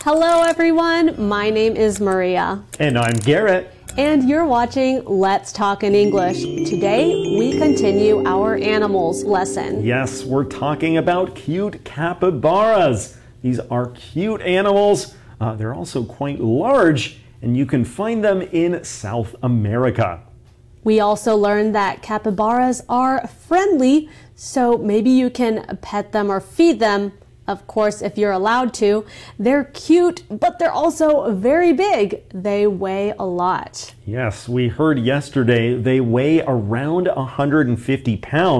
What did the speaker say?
Hello everyone, my name is Maria. And I'm Garrett. And you're watching Let's Talk in English. Today we continue our animals lesson. Yes, we're talking about cute capybaras. These are cute animals. They're also quite large, and you can find them in South America. We also learned that capybaras are friendly, so maybe you can pet them or feed them. Of course, if you're allowed to. They're cute, but they're also very big. They weigh a lot. Yes, we heard yesterday they weigh around 150 pounds.